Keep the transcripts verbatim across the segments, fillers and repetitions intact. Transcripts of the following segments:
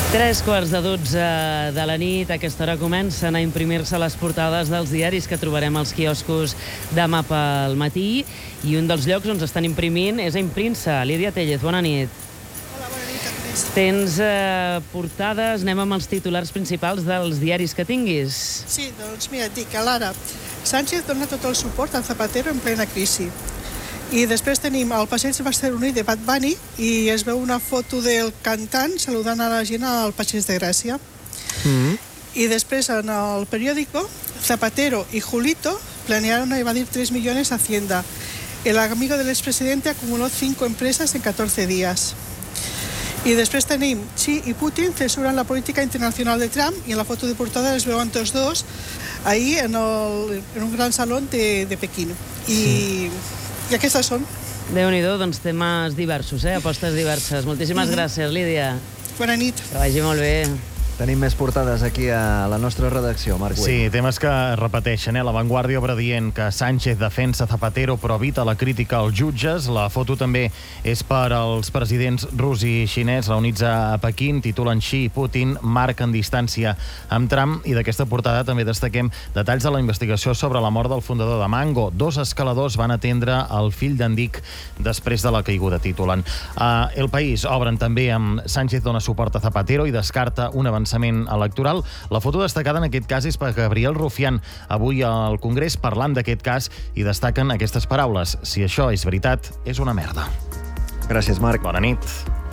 Tres quarts de dotze de la nit, a aquesta hora comencen a imprimir-se les portades dels diaris que trobarem als quioscos demà pel matí, i un dels llocs on s'estan imprimint és a Imprínsa. Lídia Tellez, bona nit. Hola, bona nit, Agnès. Tens eh, portades, anem amb els titulars principals dels diaris que tinguis. Sí, doncs mira, et dic, a l'Ara, Sánchez dona tot el suport a Zapatero en plena crisi. I després tenim el passeig barceloní de Bad Bunny i es veu una foto del cantant saludant a la gent al passeig de Gràcia. Mm-hmm. I després en el periódico, Zapatero y Julito planearon evadir tres millones a Hacienda. El amigo del expresidente acumuló cinco empresas en catorce días. I després tenim Xi i Putin censuran la política internacional de Trump i en la foto de portada es veuen tots dos ahí en, el, en un gran salón de, de Pequín. I... Sí. I aquestes són. Déu-n'hi-do, doncs temes diversos, eh? Apostes diverses. Moltíssimes mm-hmm. gràcies, Lídia. Bona nit. Que vagi molt bé. Tenim més portades aquí a la nostra redacció, Marc Güell. Sí, temes que es repeteixen, eh? La Vanguardia obre dient que Sánchez defensa Zapatero però evita la crítica als jutges. La foto també és per als presidents rus i xinès reunits a Pequín. Titulen Xi i Putin marquen distància amb Trump. I d'aquesta portada també destaquem detalls de la investigació sobre la mort del fundador de Mango. Dos escaladors van atendre el fill d'en Dic després de la caiguda, titulen. Uh, El País obren també amb Sánchez dona suport a Zapatero i descarta un avançament electoral. La foto destacada en aquest cas és per Gabriel Rufián, avui al Congrés parlant d'aquest cas, i destaquen aquestes paraules: si això és veritat, és una merda. Gràcies, Marc. Bona nit.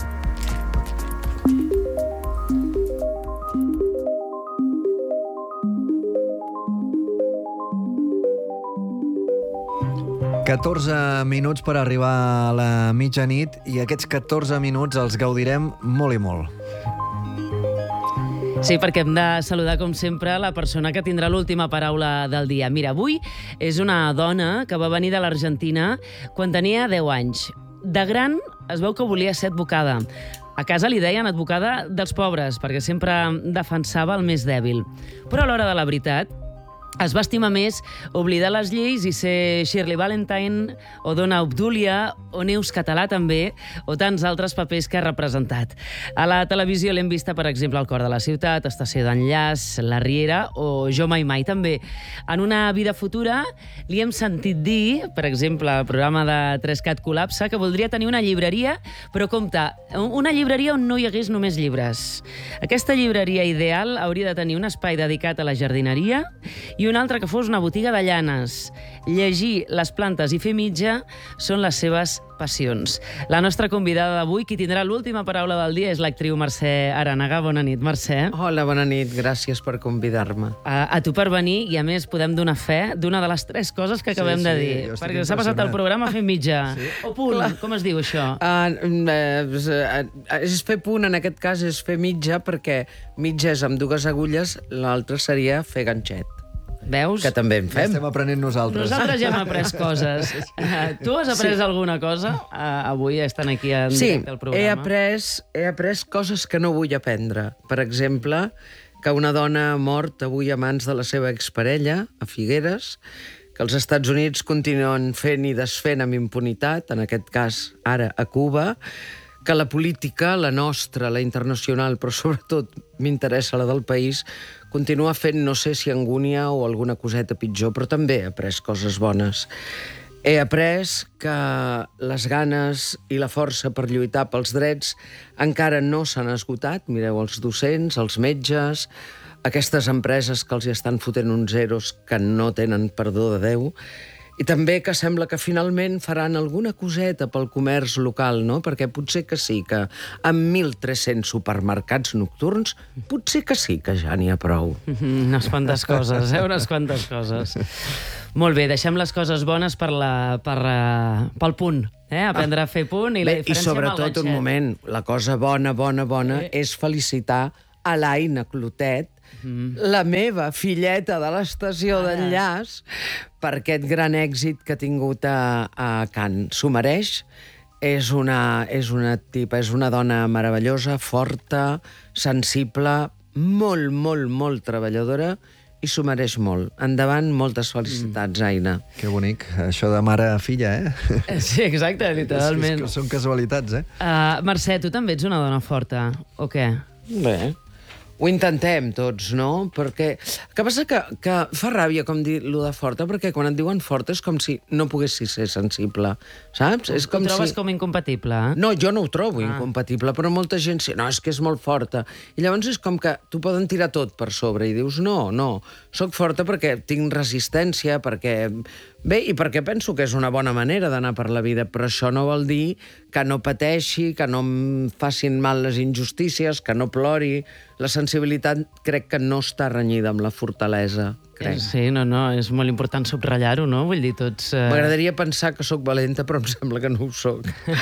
catorze minuts per arribar a la mitjanit, i aquests catorze minuts els gaudirem molt i molt. Sí, perquè hem de saludar, com sempre, la persona que tindrà l'última paraula del dia. Mira, avui és una dona que va venir de l'Argentina quan tenia deu anys. De gran es veu que volia ser advocada. A casa li deien advocada dels pobres, perquè sempre defensava el més dèbil. Però a l'hora de la veritat es va estimar més oblidar les lleis i ser Shirley Valentine, o Dona Obdúlia, o Neus Català també, o tants altres papers que ha representat. A la televisió l'hem vista, per exemple, al Cor de la Ciutat, Estació d'Enllaç, La Riera, o Jo Mai Mai també. En una vida futura li hem sentit dir, per exemple, al programa de Trescat Col·lapsa, que voldria tenir una llibreria, però compte, una llibreria on no hi hagués només llibres. Aquesta llibreria ideal hauria de tenir un espai dedicat a la jardineria i una altra que fos una botiga de llanes. Llegir, les plantes i fer mitja són les seves passions. La nostra convidada d'avui, qui tindrà l'última paraula del dia, és l'actriu Mercè Aranaga. Bona nit, Mercè. Hola, bona nit. Gràcies per convidar-me. A, a tu per venir, i a més podem donar fe d'una de les tres coses que acabem sí, de sí, dir. Perquè s'ha passat el programa fent mitja. Sí. O punt, clar. Com es diu això? Uh, uh, és fer punt, en aquest cas és fer mitja, perquè mitja és amb dues agulles, l'altre seria fer ganxet. Veus? Que també en fem. Ja estem aprenent nosaltres. Nosaltres ja hem après coses. Uh, tu has après sí. alguna cosa? Uh, avui estan aquí en sí, directe al programa. Sí, he après, he après coses que no vull aprendre. Per exemple, que una dona ha mort avui a mans de la seva exparella, a Figueres, que els Estats Units continuen fent i desfent amb impunitat, en aquest cas ara a Cuba, que la política, la nostra, la internacional, però sobretot m'interessa la del país, continua fent, no sé si angúnia o alguna coseta pitjor, però també he après coses bones. He après que les ganes i la força per lluitar pels drets encara no s'han esgotat. Mireu, els docents, els metges, aquestes empreses que els hi estan fotent uns zeros que no tenen perdó de Déu, i també que sembla que finalment faran alguna coseta pel comerç local, no? Perquè potser que sí, que amb mil tres-cents supermercats nocturns, potser que sí, que ja n'hi ha prou. Unes quantes coses, eh? Unes quantes coses. Molt bé, deixem les coses bones per la, per, uh, pel punt. Eh? Aprendre a fer punt i la Bé, diferència i sobretot, un moment, la cosa bona, bona, bona, eh? és felicitar a l'Aina Clotet, Mm. la meva filleta de l'estació d'Enllaç, per aquest gran èxit que ha tingut a, a Cannes. S'ho mereix. És una, és una tipa, és una dona meravellosa, forta, sensible, molt, molt, molt treballadora, i s'ho mereix molt. Endavant, moltes felicitats, mm. Aina. Que bonic, això de mare a filla, eh? Sí, exacte, literalment. És que són casualitats, eh? Uh, Mercè, tu també ets una dona forta, o què? Bé, ho intentem tots, no? Perquè... El que passa que, que fa ràbia, com dir lo de forta, perquè quan et diuen forta és com si no poguessis ser sensible, saps? És com Ho trobes si... com incompatible, eh? No, jo no ho trobo Ah. incompatible, però molta gent... sí, no, és que és molt forta. I llavors és com que t'ho poden tirar tot per sobre i dius, no, no, sóc forta perquè tinc resistència, perquè... Bé, i perquè penso que és una bona manera d'anar per la vida, però això no vol dir que no pateixi, que no em facin mal les injustícies, que no plori. La sensibilitat crec que no està renyida amb la fortalesa, crec. Sí, no, no, és molt important subratllar-ho, no? Vull dir, tots... Eh... M'agradaria pensar que sóc valenta, però em sembla que no ho sóc.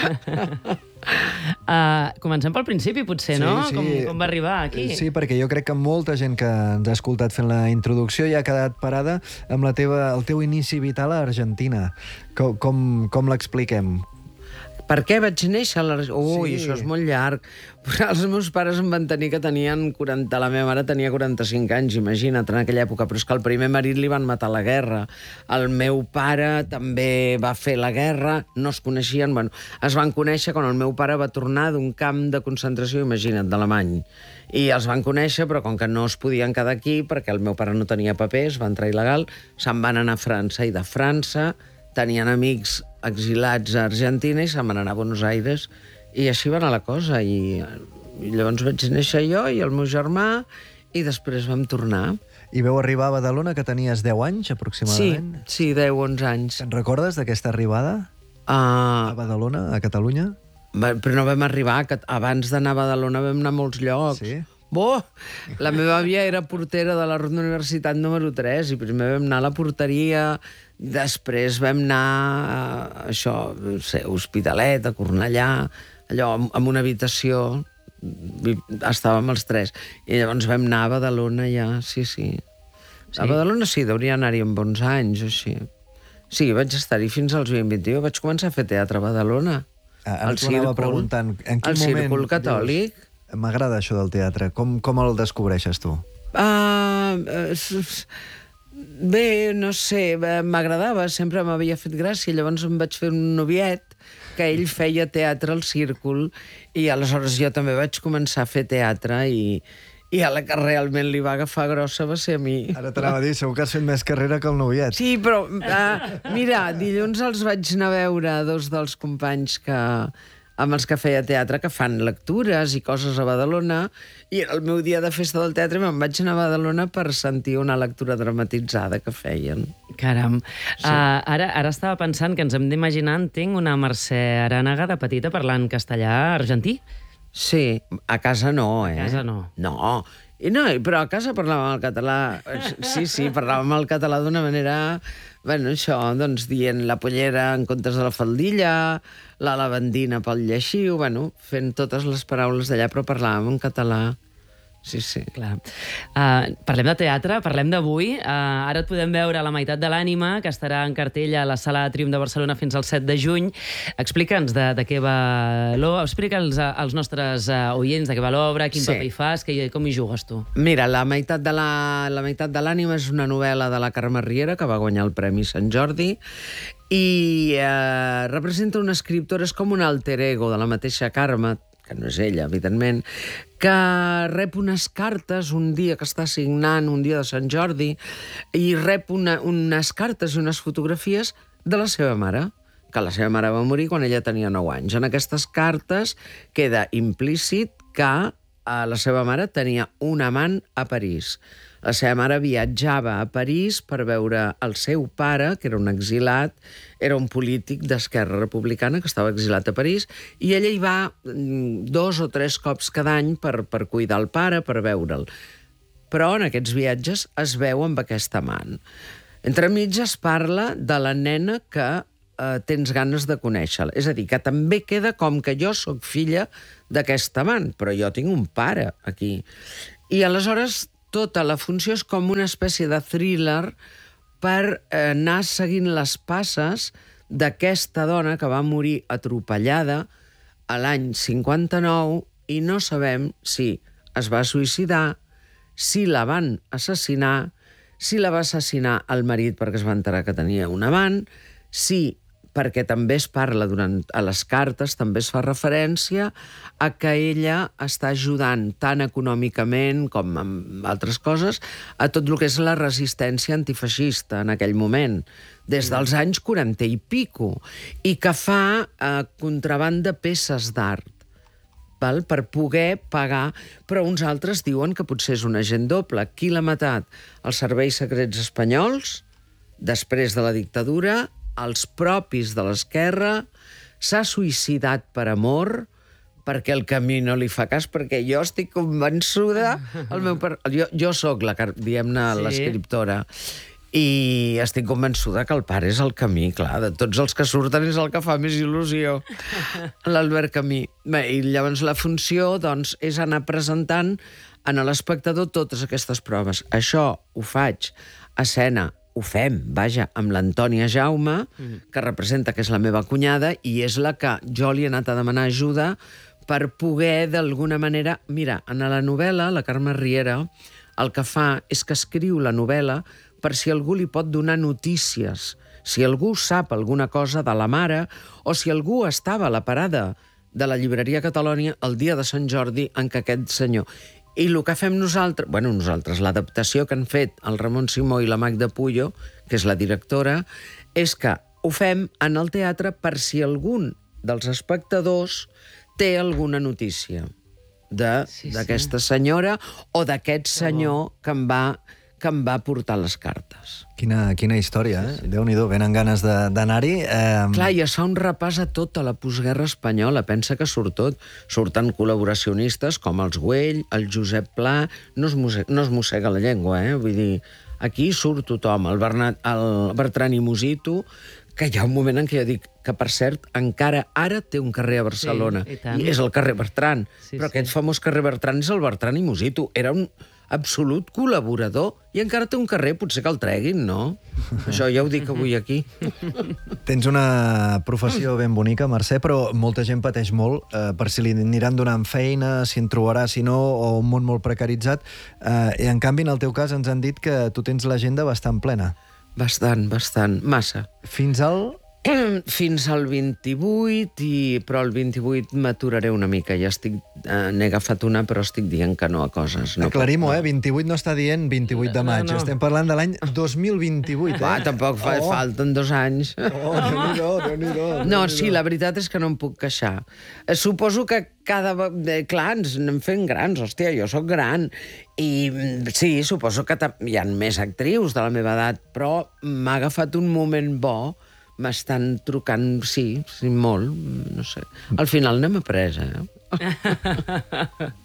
Uh, comencem pel principi, potser, no? Sí, sí. Com, com va arribar aquí? Sí, perquè jo crec que molta gent que ens ha escoltat fent la introducció ja ha quedat parada amb la teva, el teu inici vital a Argentina. Com, com, com l'expliquem? Per què vaig néixer a l'Argentina? Ui, Sí. això és molt llarg. Però els meus pares em van tenir que tenien quaranta... La meva mare tenia quaranta-cinc anys, imagina't, en aquella època. Però és que al primer marit li van matar a la guerra. El meu pare també va fer la guerra, no es coneixien... Bueno, es van conèixer quan el meu pare va tornar d'un camp de concentració, imagina't, d'Alemany. I els van conèixer, però com que no es podien quedar aquí, perquè el meu pare no tenia papers, va entrar il·legal, se'n van anar a França. I de França tenien amics exilats a Argentina i se'n van anar a Buenos Aires i així va anar la cosa i, i llavors vaig néixer jo i el meu germà i després vam tornar. I veu arribar a Badalona, que tenies deu anys, Sí, aproximadament? sí, deu, onze anys. Te'n recordes d'aquesta arribada a Uh, Badalona, a Catalunya? però no vam arribar, que abans d'anar a Badalona vam anar a molts llocs. Sí? Bo! La meva àvia era portera de la Ronda Universitat número tres i primer vam anar a la porteria, després vam anar a, això, no sé, a Hospitalet, a Cornellà, allò, amb, amb una habitació, vi- estàvem els tres, i llavors vam anar a Badalona ja, sí, sí. Sí. A Badalona sí, deuria anar-hi amb bons anys, o així. Sí, vaig estar-hi fins als vint, vint-i-u, vaig començar a fer teatre a Badalona. Ara Al t'ho anava Círcul. preguntant. En quin Al moment Círcul Catòlic. dius, m'agrada això del teatre. Com, com el descobreixes tu? Uh, uh, bé, no sé, eh, m'agradava, sempre m'havia fet gràcia, llavors em vaig fer un noviet que ell feia teatre al Círcul i aleshores jo també vaig començar a fer teatre i, i a la que realment li va agafar grossa va ser a mi. Ara t'anava a dir, segur que has fet més carrera que el noviet. Sí, però, uh, mira, dilluns els vaig anar a veure dos dels companys que, amb els que feia teatre, que fan lectures i coses a Badalona, i era el meu dia de festa del teatre i me'n vaig anar a Badalona per sentir una lectura dramatitzada que feien. Caram. Sí. Uh, ara, ara estava pensant que ens hem d'imaginar, entenc, una Mercè Arànega de petita parlant castellà argentí. Sí, a casa no, eh? A casa no. No, i no, però a casa parlàvem el català. Sí, sí, parlàvem el català d'una manera... Bueno, això, doncs, dient la pollera en comptes de la faldilla, la lavandina pel lleixiu, bueno, fent totes les paraules d'allà, però parlàvem en català. Sí, sí. Clar. Uh, parlem de teatre, parlem d'avui. Uh, ara et podem veure a La meitat de l'ànima, que estarà en cartell a la Sala Triomf de Barcelona fins al set de juny. Explica'ns de, de què va l'obra, explica'ls als nostres uh, oients de què va l'obra, quin Sí. paper hi fas, que, com hi jugues tu. Mira, La meitat de la, la meitat de l'ànima és una novel·la de la Carme Riera, que va guanyar el Premi Sant Jordi, i eh, representa una escriptora, és com un alter ego de la mateixa Carme, que no és ella, evidentment, que rep unes cartes un dia que està signant, un dia de Sant Jordi, i rep una, unes cartes i unes fotografies de la seva mare, que la seva mare va morir quan ella tenia nou anys. En aquestes cartes queda implícit que eh, la seva mare tenia un amant a París. La seva mare viatjava a París per veure el seu pare, que era un exilat, era un polític d'Esquerra Republicana que estava exilat a París, i ella hi va mm, dos o tres cops cada any per, per cuidar el pare, per veure'l. Però en aquests viatges es veu amb aquest amant. Entremig es parla de la nena que eh, tens ganes de conèixer. És a dir, que també queda com que jo sóc filla d'aquest amant, però jo tinc un pare aquí. I aleshores tota la funció és com una espècie de thriller per eh, anar seguint les passes d'aquesta dona que va morir atropellada a l'any cinquanta-nou i no sabem si es va suïcidar, si la van assassinar, si la va assassinar el marit perquè es va enterar que tenia un amant, si perquè també es parla durant a les cartes, també es fa referència a que ella està ajudant tant econòmicament com amb altres coses a tot el que és la resistència antifeixista en aquell moment, des dels anys quaranta i pico, i que fa eh, contraband de peces d'art, val? Per poder pagar, però uns altres diuen que potser és un agent doble. Qui l'ha matat? Els serveis secrets espanyols, després de la dictadura, els propis de l'esquerra, s'ha suïcidat per amor, perquè el camí no li fa cas, perquè jo estic convençuda... El meu per... Jo, jo sóc, la, diguem-ne, sí. l'escriptora, i estic convençuda que el pare és el Camí, clar, de tots els que surten és el que fa més il·lusió, l'Albert Camí. Bé, i llavors la funció, doncs, és anar presentant a l'espectador totes aquestes proves. Això ho faig a escena, ho fem, vaja, amb l'Antònia Jaume, que representa que és la meva cunyada, i és la que jo li he anat a demanar ajuda per poder, d'alguna manera... Mira, en la novel·la, la Carme Riera, el que fa és que escriu la novel·la per si algú li pot donar notícies, si algú sap alguna cosa de la mare, o si algú estava a la parada de la llibreria Catalònia el dia de Sant Jordi en què aquest senyor... I el que fem nosaltres, bueno, nosaltres, l'adaptació que han fet el Ramon Simó i la Magda Puyo, que és la directora, és que ho fem en el teatre per si algun dels espectadors té alguna notícia d'aquesta sí, sí. senyora o d'aquest senyor que em va que em va portar les cartes. Quina, quina història, eh? Sí, sí. Déu-n'hi-do, venen ganes d'anar-hi. Eh... Clar, i es fa un repàs a tota la postguerra espanyola. Pensa que surt tot. Surten col·laboracionistes com els Güell, el Josep Pla... No es, mossega, no es mossega la llengua, eh? Vull dir, aquí surt tothom. El, Bernat, el Bertran i Musito, que hi ha un moment en què jo dic que, per cert, encara ara té un carrer a Barcelona. Sí, i, i és el carrer Bertran. Sí, però sí. Aquest famós carrer Bertran és el Bertran i Musito. Era un absolut col·laborador i encara té un carrer, potser que el treguin, no? Això ja ho dic avui aquí. Tens una professió ben bonica, Mercè, però molta gent pateix molt eh, per si li aniran donant feina, si en trobarà, si no, o un món molt precaritzat. Eh, I en canvi, en el teu cas, ens han dit que tu tens l'agenda bastant plena. Bastant, bastant, massa. Fins al... Fins al vint-i-vuit, i... però el vint-i-vuit m'aturaré una mica. Ja estic... Eh, n'he agafat una, però estic dient que no a coses. No Aclarim-ho, eh? vint-i-vuit no està dient vint-i-vuit de maig. No, no. Estem parlant de l'any dos mil vint-i-vuit, eh? Va, tampoc fa, oh. falten dos anys. Oh, Déu-n'hi-do, Déu-n'hi-do. No, sí, la veritat és que no em puc queixar. Eh, suposo que cada... Eh, clar, ens anem fent grans, hòstia, jo sóc gran. I sí, suposo que hi ha més actrius de la meva edat, però m'ha agafat un moment bo. M'estan trucant, sí, sí, molt, no sé. Al final n'hem après, eh?